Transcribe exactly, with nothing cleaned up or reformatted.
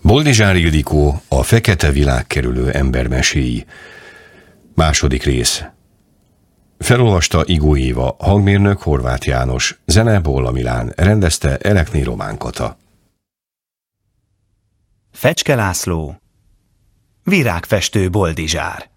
Boldizsár Ildikó, a fekete világ kerülő embermeséi. Második rész. Felolvasta Igó Éva, hangmérnök Horváth János, zene Bolla Milán, rendezte Elekné Román Kata. Fecske László, virágfestő Boldizsár.